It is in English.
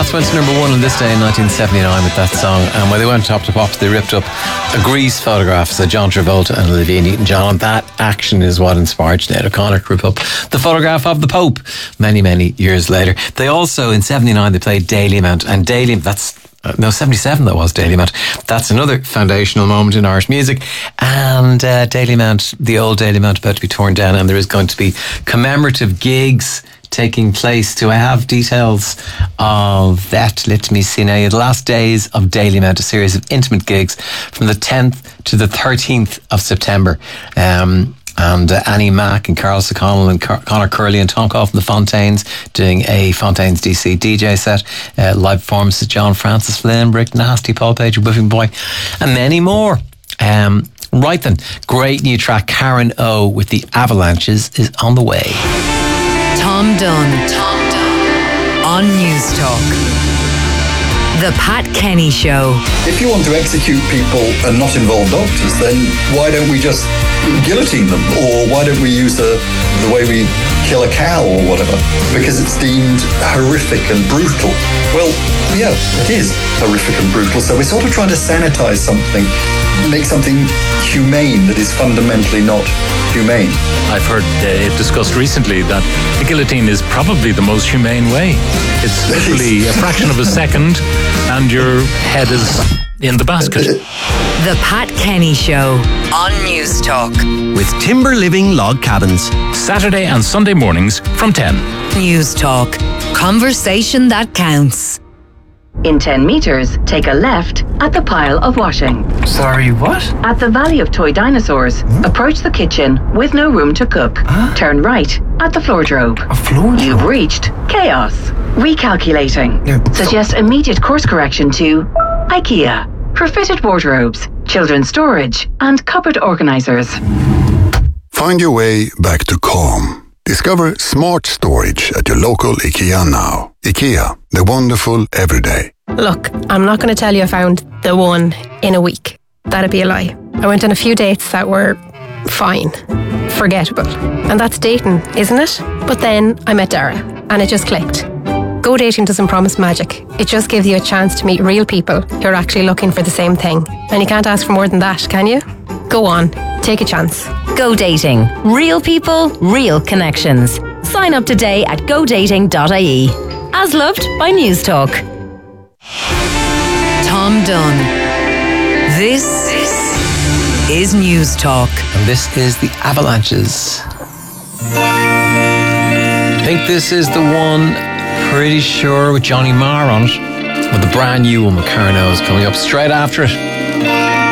Photographs went to number one on this day in 1979 with that song, and when they went top to pop, they ripped up a Grease photograph. So John Travolta and Olivia Newton-John, and that action is what inspired Sinead O'Connor to rip up the photograph of the Pope many, many years later. They also, in 79, they played Daily Amount, and Daily, 77 that was Daily Amount. That's another foundational moment in Irish music. And Daily Amount, the old Daily Amount, about to be torn down, and there is going to be commemorative gigs taking place. Do I have details of that? Let me see now. The last days of Daily Amount, a series of intimate gigs from the 10th to the 13th of September. And Annie Mac and Carl O'Connell and Conor Curley and Tom Cough and the Fontaines doing a Fontaines DC DJ set. Live performances, John Francis Flynn, Rick Nasty, Paul Page, Whipping Boy, and many more. Right then, great new track, Karen O with the Avalanches, is on the way. Tom Dunn on News Talk. The Pat Kenny Show. If you want to execute people and not involve doctors, then why don't we just guillotine them? Or why don't we use the way we kill a cow or whatever? Because it's deemed horrific and brutal. Well, yeah, it is horrific and brutal. So we're sort of trying to sanitize something, make something humane that is fundamentally not humane. I've heard it discussed recently that the guillotine is probably the most humane way. It's literally a fraction of a second and your head is in the basket. The Pat Kenny Show on News Talk. With Timber Living Log Cabins. Saturday and Sunday mornings from 10. News Talk. Conversation that counts. In 10 metres, take a left at the pile of washing. Sorry, what? At the Valley of Toy Dinosaurs, approach the kitchen with no room to cook. Turn right at the Floordrobe. A Floordrobe? You've reached chaos. Recalculating. Suggest immediate course correction to IKEA for fitted wardrobes, children's storage, and cupboard organisers. Find your way back to calm. Discover smart storage at your local IKEA now. IKEA, the wonderful everyday. Look, I'm not going to tell you I found the one in a week. That'd be a lie. I went on a few dates that were fine, forgettable. And that's dating, isn't it? But then I met Dara, and it just clicked. Go Dating doesn't promise magic. It just gives you a chance to meet real people who are actually looking for the same thing. And you can't ask for more than that, can you? Go on, take a chance. Go Dating. Real people, real connections. Sign up today at godating.ie. As loved by News Talk. Tom Dunn. This is News Talk. And this is the Avalanches. I think this is the one, pretty sure, with Johnny Marr on it. With the brand new one with Karen O is coming up straight after it.